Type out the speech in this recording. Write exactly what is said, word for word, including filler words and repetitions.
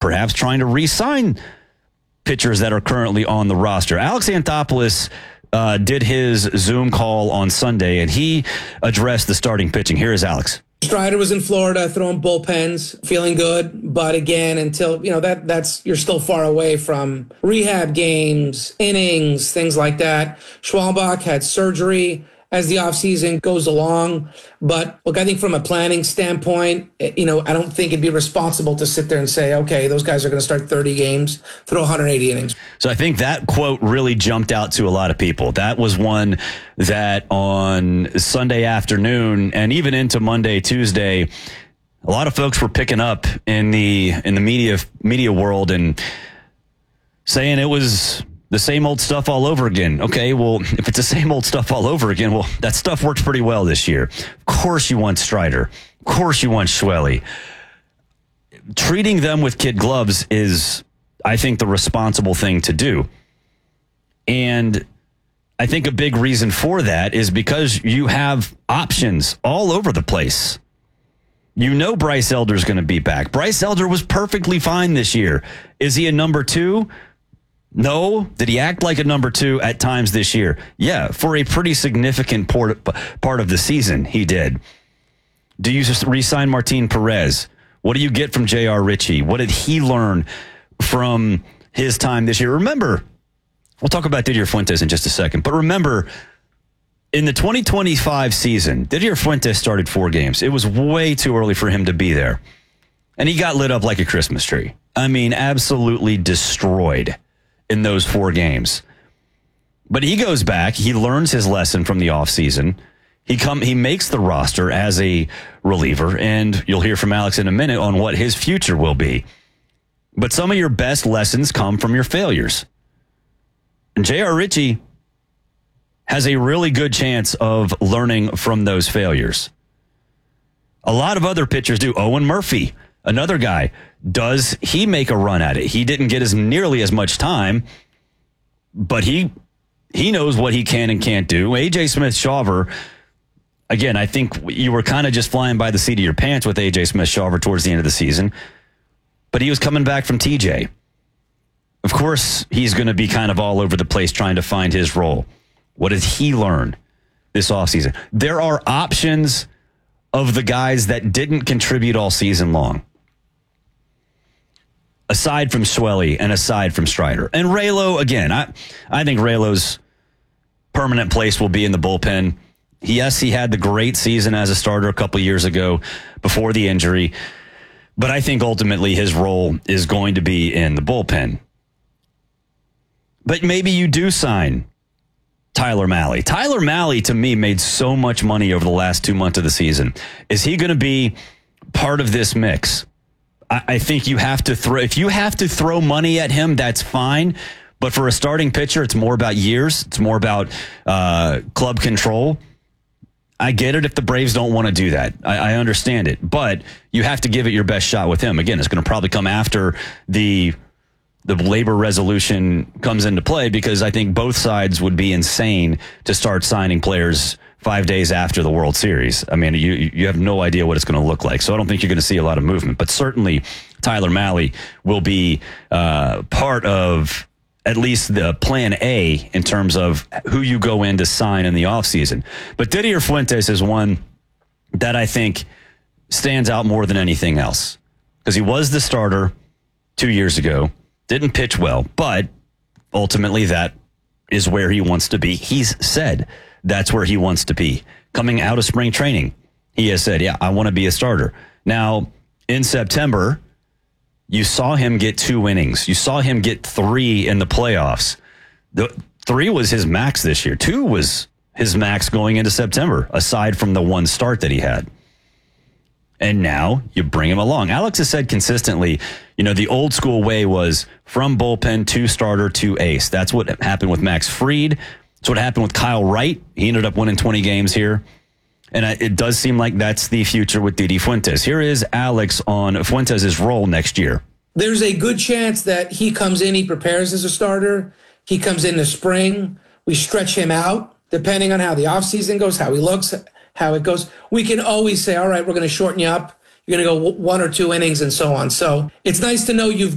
perhaps trying to re-sign pitchers that are currently on the roster. Alex Anthopoulos uh, did his Zoom call on Sunday, and he addressed the starting pitching. Here is Alex. Strider was in Florida throwing bullpens, feeling good. But again, until, you know, that that's you're still far away from rehab games, innings, things like that. Schwalbach had surgery as the offseason goes along. But look, I think from a planning standpoint, you know, I don't think it'd be responsible to sit there and say, okay, those guys are going to start thirty games, throw one hundred eighty innings. So I think that quote really jumped out to a lot of people. That was one that on Sunday afternoon and even into Monday, Tuesday, a lot of folks were picking up in the in the media media world and saying it was the same old stuff all over again. Okay, well, if it's the same old stuff all over again, well, that stuff worked pretty well this year. Of course you want Strider. Of course you want Schwelly. Treating them with kid gloves is, I think, the responsible thing to do. And I think a big reason for that is because you have options all over the place. You know Bryce Elder's going to be back. Bryce Elder was perfectly fine this year. Is he a number two? No. Did he act like a number two at times this year? Yeah, for a pretty significant part of the season, he did. Do you just re-sign Martin Perez? What do you get from J R. Ritchie? What did he learn from his time this year? Remember, we'll talk about Didier Fuentes in just a second, but remember, in the twenty twenty-five season, Didier Fuentes started four games. It was way too early for him to be there. And he got lit up like a Christmas tree. I mean, absolutely destroyed in those four games. But he goes back, he learns his lesson from the offseason. He come he makes the roster as a reliever, and you'll hear from Alex in a minute on what his future will be. But some of your best lessons come from your failures. And J R. Ritchie has a really good chance of learning from those failures. A lot of other pitchers do. Owen Murphy, another guy, does he make a run at it? He didn't get as nearly as much time, but he he knows what he can and can't do. A J Smith-Shawver, again, I think you were kind of just flying by the seat of your pants with A J Smith-Shawver towards the end of the season, but he was coming back from T J. Of course, he's going to be kind of all over the place trying to find his role. What did he learn this offseason? There are options of the guys that didn't contribute all season long, aside from Schwelly and aside from Strider. And Raylo, again, I, I think Raylo's permanent place will be in the bullpen. Yes, he had the great season as a starter a couple years ago before the injury, but I think ultimately his role is going to be in the bullpen. But maybe you do sign Tyler Mahle. Tyler Mahle, to me, made so much money over the last two months of the season. Is he going to be part of this mix? I, I think you have to throw, if you have to throw money at him, that's fine. But for a starting pitcher, it's more about years. It's more about uh, club control. I get it if the Braves don't want to do that. I, I understand it. But you have to give it your best shot with him. Again, it's going to probably come after the the labor resolution comes into play, because I think both sides would be insane to start signing players five days after the World Series. I mean, you you have no idea what it's going to look like. So I don't think you're going to see a lot of movement. But certainly Tyler Mahle will be uh, part of at least the plan A in terms of who you go in to sign in the offseason. But Didier Fuentes is one that I think stands out more than anything else, because he was the starter two years ago, didn't pitch well, but ultimately that is where he wants to be. He's said that's where he wants to be. Coming out of spring training, he has said, yeah, I want to be a starter. Now, in September, you saw him get two innings. You saw him get three in the playoffs. The three was his max this year. Two was his max going into September, aside from the one start that he had. And now you bring him along. Alex has said consistently, you know, the old school way was from bullpen to starter to ace. That's what happened with Max Fried. That's what happened with Kyle Wright. He ended up winning twenty games here. And it does seem like that's the future with Didi Fuentes. Here is Alex on Fuentes' role next year. There's a good chance that he comes in, he prepares as a starter. He comes in the spring. We stretch him out, depending on how the offseason goes, how he looks, how it goes. We can always say, all right, we're going to shorten you up. You're going to go one or two innings and so on. So it's nice to know you've